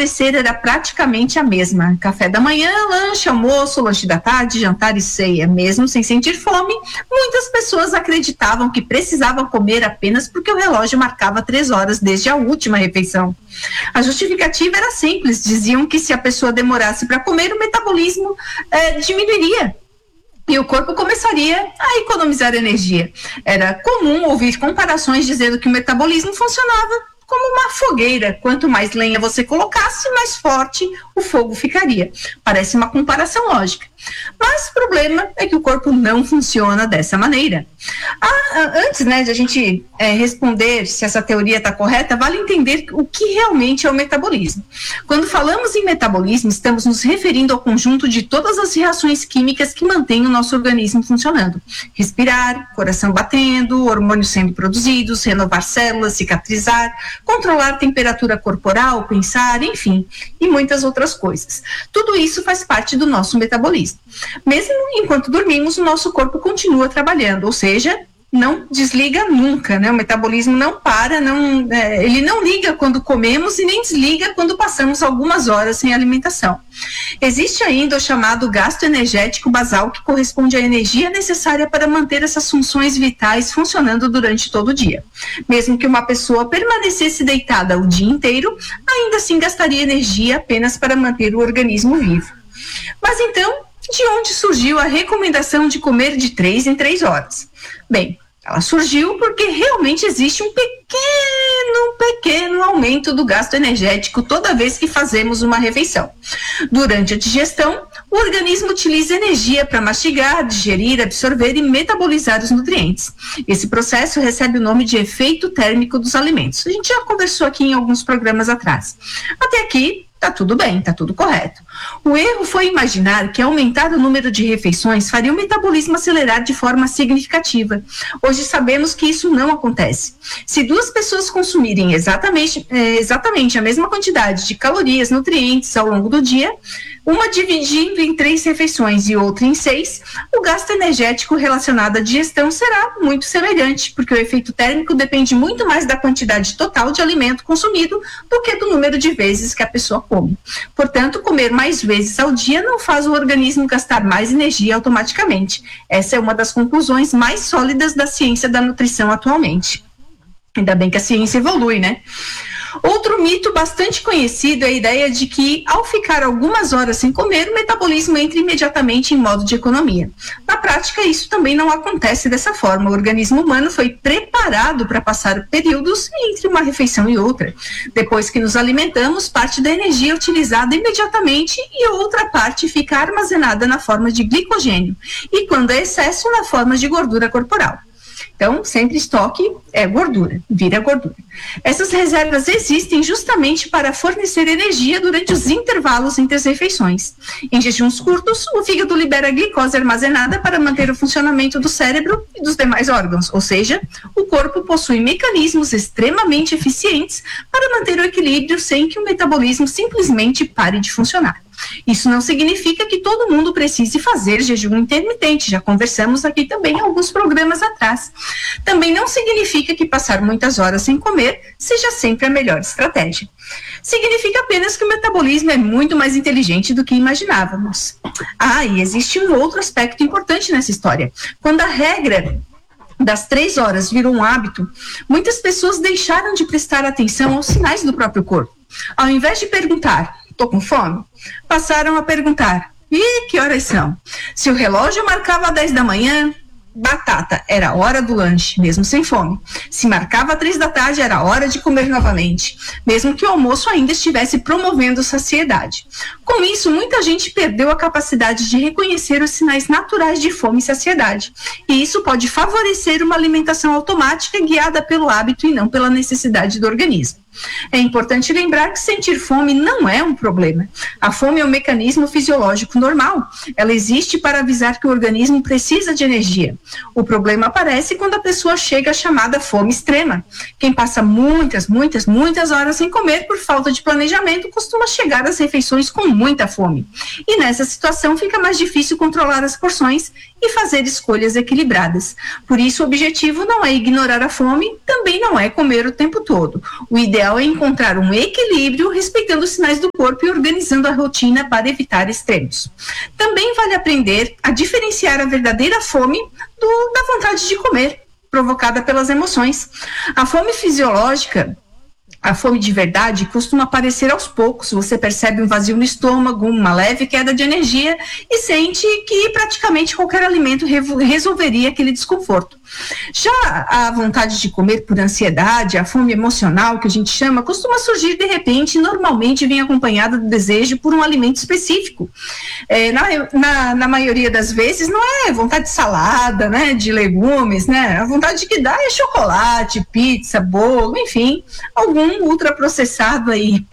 entardecer era praticamente a mesma. Café da manhã, lanche, almoço, lanche da tarde, jantar e ceia. Mesmo sem sentir fome, muitas pessoas acreditavam que precisavam comer apenas porque o relógio marcava 3 horas desde a última refeição. A justificativa era simples, diziam que se a pessoa demorasse para comer, o metabolismo diminuiria e o corpo começaria a economizar energia. Era comum ouvir comparações dizendo que o metabolismo funcionava como uma fogueira. Quanto mais lenha você colocasse, mais forte o fogo ficaria. Parece uma comparação lógica. Mas o problema é que o corpo não funciona dessa maneira. Antes, de a gente responder se essa teoria está correta, vale entender o que realmente é o metabolismo. Quando falamos em metabolismo, estamos nos referindo ao conjunto de todas as reações químicas que mantêm o nosso organismo funcionando. Respirar, coração batendo, hormônios sendo produzidos, renovar células, cicatrizar, controlar a temperatura corporal, pensar, enfim, e muitas outras coisas. Tudo isso faz parte do nosso metabolismo. Mesmo enquanto dormimos, o nosso corpo continua trabalhando, ou seja, não desliga nunca, O metabolismo não para, ele não liga quando comemos e nem desliga quando passamos algumas horas sem alimentação. Existe ainda o chamado gasto energético basal, que corresponde à energia necessária para manter essas funções vitais funcionando durante todo o dia. Mesmo que uma pessoa permanecesse deitada o dia inteiro, ainda assim gastaria energia apenas para manter o organismo vivo. Mas então, de onde surgiu a recomendação de comer de 3 em 3 horas? Bem, ela surgiu porque realmente existe um pequeno aumento do gasto energético toda vez que fazemos uma refeição. Durante a digestão, o organismo utiliza energia para mastigar, digerir, absorver e metabolizar os nutrientes. Esse processo recebe o nome de efeito térmico dos alimentos. A gente já conversou aqui em alguns programas atrás. Até aqui, tá tudo bem, tá tudo correto. O erro foi imaginar que aumentar o número de refeições faria o metabolismo acelerar de forma significativa. Hoje sabemos que isso não acontece. Se 2 pessoas consumirem exatamente a mesma quantidade de calorias, nutrientes ao longo do dia, uma dividindo em 3 refeições e outra em 6, o gasto energético relacionado à digestão será muito semelhante, porque o efeito térmico depende muito mais da quantidade total de alimento consumido do que do número de vezes que a pessoa come. Portanto, comer mais vezes ao dia não faz o organismo gastar mais energia automaticamente. Essa é uma das conclusões mais sólidas da ciência da nutrição atualmente. Ainda bem que a ciência evolui, Outro mito bastante conhecido é a ideia de que, ao ficar algumas horas sem comer, o metabolismo entra imediatamente em modo de economia. Na prática, isso também não acontece dessa forma. O organismo humano foi preparado para passar períodos entre uma refeição e outra. Depois que nos alimentamos, parte da energia é utilizada imediatamente e outra parte fica armazenada na forma de glicogênio e, quando é excesso, na forma de gordura corporal. Então, sempre estoque é gordura, vira gordura. Essas reservas existem justamente para fornecer energia durante os intervalos entre as refeições. Em jejuns curtos, o fígado libera glicose armazenada para manter o funcionamento do cérebro e dos demais órgãos, ou seja, o corpo possui mecanismos extremamente eficientes para manter o equilíbrio sem que o metabolismo simplesmente pare de funcionar. Isso não significa que todo mundo precise fazer jejum intermitente, já conversamos aqui também em alguns programas atrás. Também não significa que passar muitas horas sem comer seja sempre a melhor estratégia. Significa apenas que o metabolismo é muito mais inteligente do que imaginávamos. E existe um outro aspecto importante nessa história. Quando a regra das 3 horas virou um hábito, muitas pessoas deixaram de prestar atenção aos sinais do próprio corpo. Ao invés de perguntar, estou com fome? Passaram a perguntar, que horas são? Se o relógio marcava 10 da manhã, batata, era a hora do lanche, mesmo sem fome. Se marcava 3 da tarde, era a hora de comer novamente, mesmo que o almoço ainda estivesse promovendo saciedade. Com isso, muita gente perdeu a capacidade de reconhecer os sinais naturais de fome e saciedade. E isso pode favorecer uma alimentação automática guiada pelo hábito e não pela necessidade do organismo. É importante lembrar que sentir fome não é um problema. A fome é um mecanismo fisiológico normal. Ela existe para avisar que o organismo precisa de energia. O problema aparece quando a pessoa chega à chamada fome extrema. Quem passa muitas horas sem comer por falta de planejamento costuma chegar às refeições com muita fome. E nessa situação fica mais difícil controlar as porções e fazer escolhas equilibradas. Por isso, o objetivo não é ignorar a fome, também não é comer o tempo todo. O ideal é encontrar um equilíbrio, respeitando os sinais do corpo e organizando a rotina para evitar extremos. Também vale aprender a diferenciar a verdadeira fome da vontade de comer, provocada pelas emoções. A fome fisiológica, a fome de verdade, costuma aparecer aos poucos. Você percebe um vazio no estômago, uma leve queda de energia e sente que praticamente qualquer alimento resolveria aquele desconforto. Já a vontade de comer por ansiedade, a fome emocional, que a gente chama, costuma surgir de repente e normalmente vem acompanhada do desejo por um alimento específico. Na maioria das vezes não é vontade de salada, né, de legumes, né? A vontade que dá é chocolate, pizza, bolo, enfim, algum ultraprocessado aí.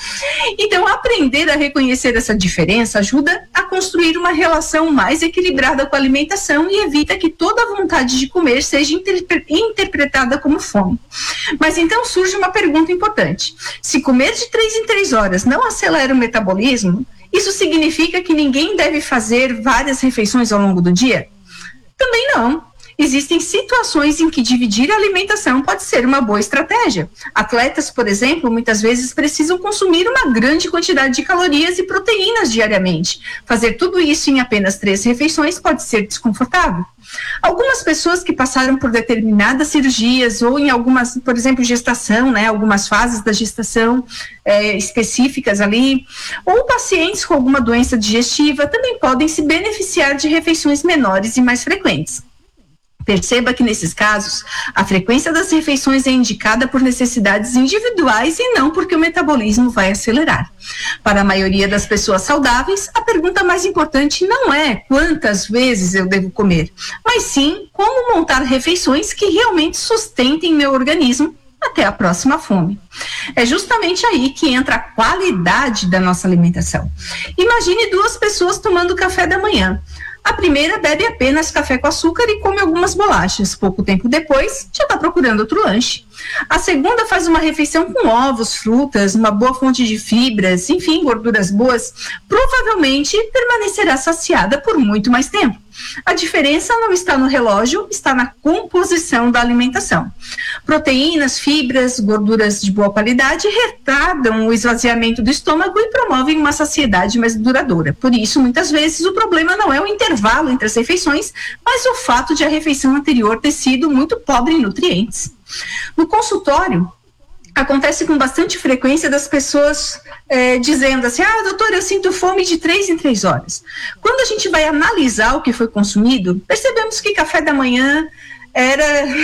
Então, aprender a reconhecer essa diferença ajuda a construir uma relação mais equilibrada com a alimentação e evita que toda a vontade de comer seja interpretada como fome. Mas então surge uma pergunta importante. Se comer de 3 em 3 horas não acelera o metabolismo, isso significa que ninguém deve fazer várias refeições ao longo do dia? Também não. Existem situações em que dividir a alimentação pode ser uma boa estratégia. Atletas, por exemplo, muitas vezes precisam consumir uma grande quantidade de calorias e proteínas diariamente. Fazer tudo isso em apenas 3 refeições pode ser desconfortável. Algumas pessoas que passaram por determinadas cirurgias ou em algumas, por exemplo, gestação, né, algumas fases da gestação específicas ali, ou pacientes com alguma doença digestiva também podem se beneficiar de refeições menores e mais frequentes. Perceba que, nesses casos, a frequência das refeições é indicada por necessidades individuais e não porque o metabolismo vai acelerar. Para a maioria das pessoas saudáveis, a pergunta mais importante não é quantas vezes eu devo comer, mas sim como montar refeições que realmente sustentem meu organismo até a próxima fome. É justamente aí que entra a qualidade da nossa alimentação. Imagine 2 pessoas tomando café da manhã. A primeira bebe apenas café com açúcar e come algumas bolachas. Pouco tempo depois, já está procurando outro lanche. A segunda faz uma refeição com ovos, frutas, uma boa fonte de fibras, enfim, gorduras boas. Provavelmente permanecerá saciada por muito mais tempo. A diferença não está no relógio, está na composição da alimentação. Proteínas, fibras, gorduras de boa qualidade retardam o esvaziamento do estômago e promovem uma saciedade mais duradoura. Por isso, muitas vezes, o problema não é o intervalo entre as refeições, mas o fato de a refeição anterior ter sido muito pobre em nutrientes. No consultório, acontece com bastante frequência das pessoas dizendo assim, doutor, eu sinto fome de 3 em 3 horas. Quando a gente vai analisar o que foi consumido, percebemos que café da manhã era,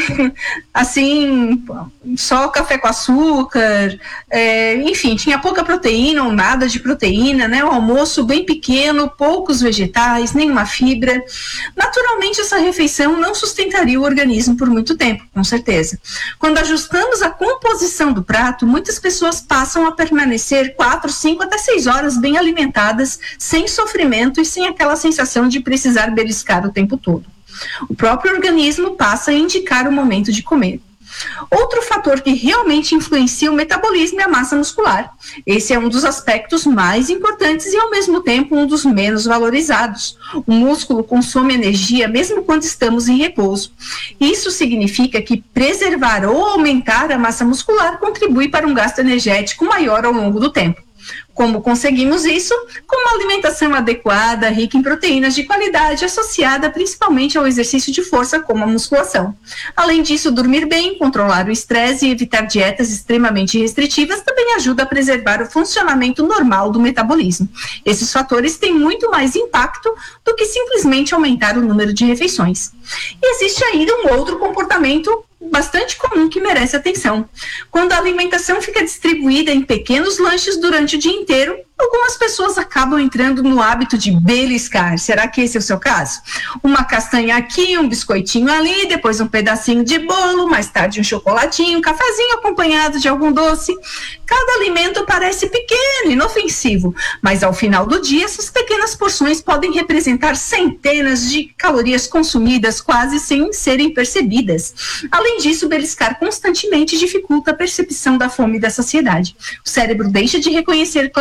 assim, só café com açúcar, enfim, tinha pouca proteína ou nada de proteína, né? O almoço bem pequeno, poucos vegetais, nenhuma fibra. Naturalmente, essa refeição não sustentaria o organismo por muito tempo, com certeza. Quando ajustamos a composição do prato, muitas pessoas passam a permanecer 4, 5, até 6 horas bem alimentadas, sem sofrimento e sem aquela sensação de precisar beliscar o tempo todo. O próprio organismo passa a indicar o momento de comer. Outro fator que realmente influencia o metabolismo é a massa muscular. Esse é um dos aspectos mais importantes e, ao mesmo tempo, um dos menos valorizados. O músculo consome energia mesmo quando estamos em repouso. Isso significa que preservar ou aumentar a massa muscular contribui para um gasto energético maior ao longo do tempo. Como conseguimos isso? Com uma alimentação adequada, rica em proteínas de qualidade, associada principalmente ao exercício de força, como a musculação. Além disso, dormir bem, controlar o estresse e evitar dietas extremamente restritivas também ajuda a preservar o funcionamento normal do metabolismo. Esses fatores têm muito mais impacto do que simplesmente aumentar o número de refeições. E existe ainda um outro comportamento bastante comum que merece atenção. Quando a alimentação fica distribuída em pequenos lanches durante o dia inteiro, algumas pessoas acabam entrando no hábito de beliscar. Será que esse é o seu caso? Uma castanha aqui, um biscoitinho ali, depois um pedacinho de bolo, mais tarde um chocolatinho, um cafezinho acompanhado de algum doce. Cada alimento parece pequeno, inofensivo, mas ao final do dia, essas pequenas porções podem representar centenas de calorias consumidas quase sem serem percebidas. Além disso, beliscar constantemente dificulta a percepção da fome e da saciedade. O cérebro deixa de reconhecer claramente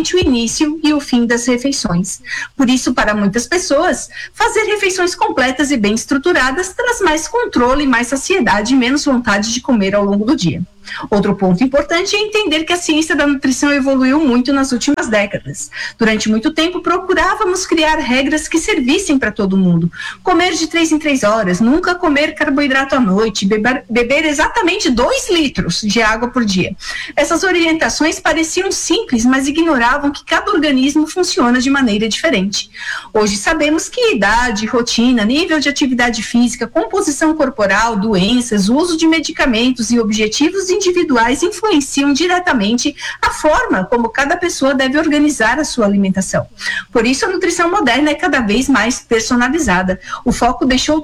exatamente o início e o fim das refeições. Por isso, para muitas pessoas, fazer refeições completas e bem estruturadas traz mais controle, mais saciedade e menos vontade de comer ao longo do dia. Outro ponto importante é entender que a ciência da nutrição evoluiu muito nas últimas décadas. Durante muito tempo, procurávamos criar regras que servissem para todo mundo. Comer de 3 em 3 horas, nunca comer carboidrato à noite, beber exatamente 2 litros de água por dia. Essas orientações pareciam simples, mas ignoravam que cada organismo funciona de maneira diferente. Hoje sabemos que idade, rotina, nível de atividade física, composição corporal, doenças, uso de medicamentos e objetivos individuais influenciam diretamente a forma como cada pessoa deve organizar a sua alimentação. Por isso, a nutrição moderna é cada vez mais personalizada. O foco deixou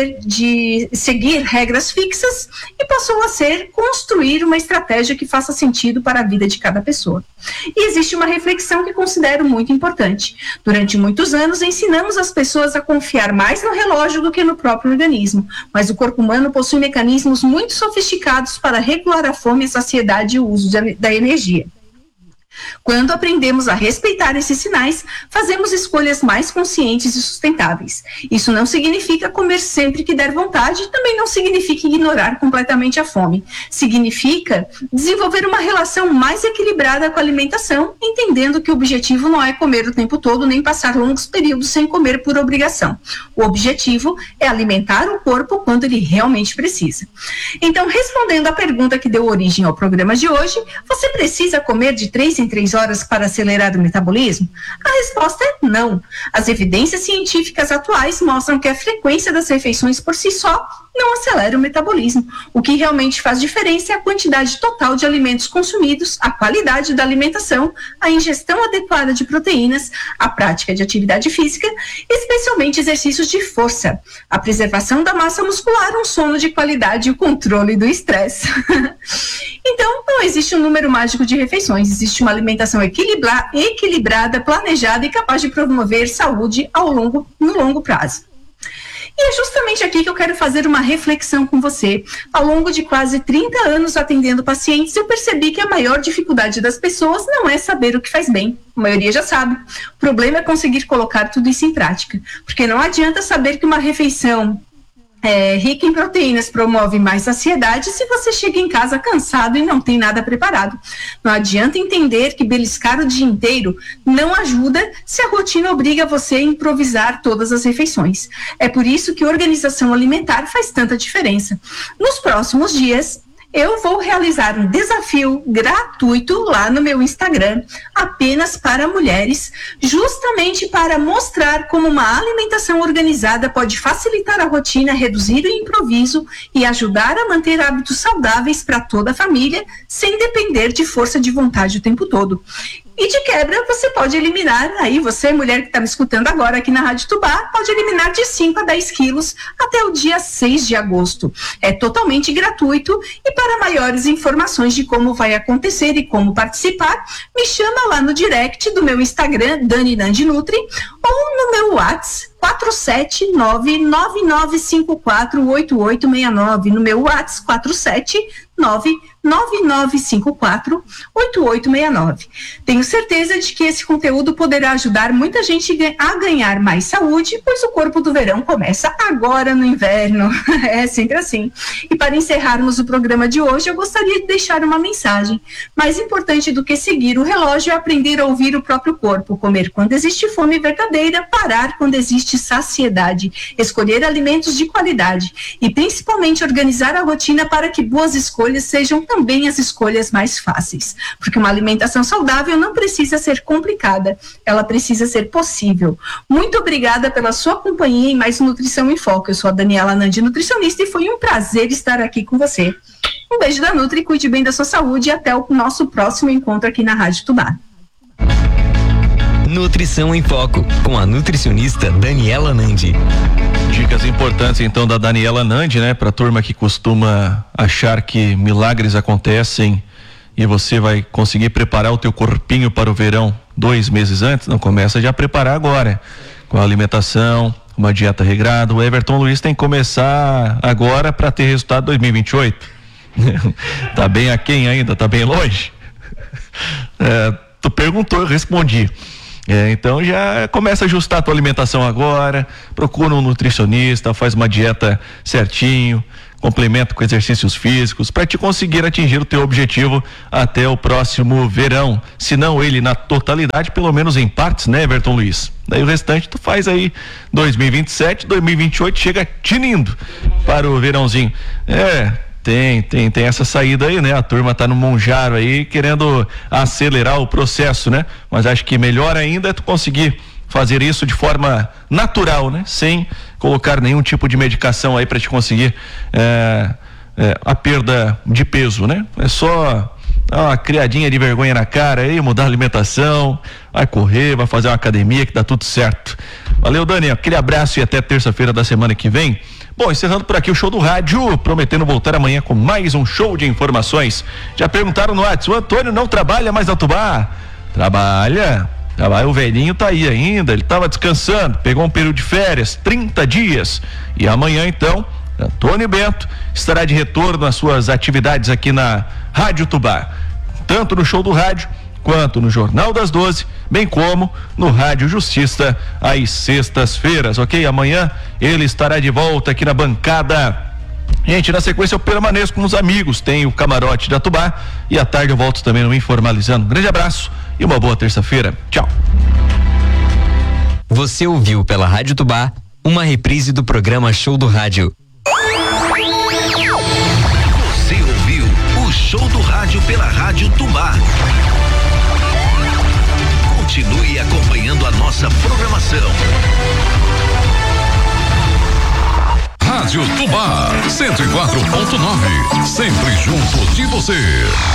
de seguir regras fixas e passou a ser construir uma estratégia que faça sentido para a vida de cada pessoa. E existe uma reflexão que considero muito importante. Durante muitos anos, ensinamos as pessoas a confiar mais no relógio do que no próprio organismo, mas o corpo humano possui mecanismos muito sofisticados para regular a fome, a saciedade e o uso da energia. Quando aprendemos a respeitar esses sinais, fazemos escolhas mais conscientes e sustentáveis. Isso não significa comer sempre que der vontade, também não significa ignorar completamente a fome. Significa desenvolver uma relação mais equilibrada com a alimentação, entendendo que o objetivo não é comer o tempo todo, nem passar longos períodos sem comer por obrigação. O objetivo é alimentar o corpo quando ele realmente precisa. Então, respondendo à pergunta que deu origem ao programa de hoje, você precisa comer de 3 em 3 horas para acelerar o metabolismo? A resposta é não. As evidências científicas atuais mostram que a frequência das refeições por si só não acelera o metabolismo. O que realmente faz diferença é a quantidade total de alimentos consumidos, a qualidade da alimentação, a ingestão adequada de proteínas, a prática de atividade física, especialmente exercícios de força, a preservação da massa muscular, um sono de qualidade e o controle do estresse. Então, não existe um número mágico de refeições, existe uma alimentação equilibrada, planejada e capaz de promover saúde no longo prazo. E é justamente aqui que eu quero fazer uma reflexão com você. Ao longo de quase 30 anos atendendo pacientes, eu percebi que a maior dificuldade das pessoas não é saber o que faz bem. A maioria já sabe. O problema é conseguir colocar tudo isso em prática. Porque não adianta saber que uma refeição rica em proteínas promove mais saciedade se você chega em casa cansado e não tem nada preparado. Não adianta entender que beliscar o dia inteiro não ajuda se a rotina obriga você a improvisar todas as refeições. É por isso que a organização alimentar faz tanta diferença. Nos próximos dias, eu vou realizar um desafio gratuito lá no meu Instagram, apenas para mulheres, justamente para mostrar como uma alimentação organizada pode facilitar a rotina, reduzir o improviso e ajudar a manter hábitos saudáveis para toda a família, sem depender de força de vontade o tempo todo. E de quebra, você pode eliminar, aí você, mulher que está me escutando agora aqui na Rádio Tubá, pode eliminar de 5 a 10 quilos até o dia 6 de agosto. É totalmente gratuito e para maiores informações de como vai acontecer e como participar, me chama lá no direct do meu Instagram, Dani Nandi Nutri, ou no meu WhatsApp, 479-9954-8869, no meu WhatsApp, 479-9954-8869. Tenho certeza de que esse conteúdo poderá ajudar muita gente a ganhar mais saúde, pois o corpo do verão começa agora no inverno. É sempre assim. E para encerrarmos o programa de hoje, eu gostaria de deixar uma mensagem. Mais importante do que seguir o relógio é aprender a ouvir o próprio corpo, comer quando existe fome verdadeira, parar quando existe saciedade, escolher alimentos de qualidade e principalmente organizar a rotina para que boas escolhas sejam também as escolhas mais fáceis, porque uma alimentação saudável não precisa ser complicada, ela precisa ser possível. Muito obrigada pela sua companhia em mais Nutrição em Foco. Eu sou a Daniela Nandi, nutricionista, e foi um prazer estar aqui com você. Um beijo da Nutri, cuide bem da sua saúde e até o nosso próximo encontro aqui na Rádio Tubá. Nutrição em Foco, com a nutricionista Daniela Nandi. Dicas importantes então da Daniela Nandi, né? Pra turma que costuma achar que milagres acontecem e você vai conseguir preparar o teu corpinho para o verão 2 meses antes, não, começa já a preparar agora, com a alimentação, uma dieta regrada. O Everton Luiz tem que começar agora para ter resultado 2028. Tá bem aquém ainda, tá bem longe. tu perguntou, eu respondi. Então já começa a ajustar a tua alimentação agora, procura um nutricionista, faz uma dieta certinho, complementa com exercícios físicos para te conseguir atingir o teu objetivo até o próximo verão, se não ele na totalidade, pelo menos em partes, né, Everton Luiz? Daí o restante tu faz aí 2027, 2028, chega tinindo para o verãozinho. Tem essa saída aí, né? A turma tá no Monjaro aí querendo acelerar o processo, né? Mas acho que melhor ainda é tu conseguir fazer isso de forma natural, né? Sem colocar nenhum tipo de medicação aí para te conseguir a perda de peso, né? É só uma criadinha de vergonha na cara aí, mudar a alimentação, vai correr, vai fazer uma academia que dá tudo certo. Valeu, Dani, aquele abraço e até terça-feira da semana que vem. Bom, encerrando por aqui o Show do Rádio, prometendo voltar amanhã com mais um show de informações. Já perguntaram no WhatsApp, o Antônio não trabalha mais na Tubá? Trabalha, o velhinho tá aí ainda, ele tava descansando, pegou um período de férias, 30 dias, e amanhã então, Antônio Bento estará de retorno às suas atividades aqui na Rádio Tubá, tanto no Show do Rádio, quanto no Jornal das 12, bem como no Rádio Justiça às sextas-feiras, ok? Amanhã ele estará de volta aqui na bancada. Gente, na sequência eu permaneço com os amigos, tem o Camarote da Tubá e à tarde eu volto também no Informalizando. Um grande abraço e uma boa terça-feira. Tchau. Você ouviu pela Rádio Tubá uma reprise do programa Show do Rádio. Você ouviu o Show do Rádio pela Rádio Tubá. Continue acompanhando a nossa programação. Rádio Tubá 104.9, sempre junto de você.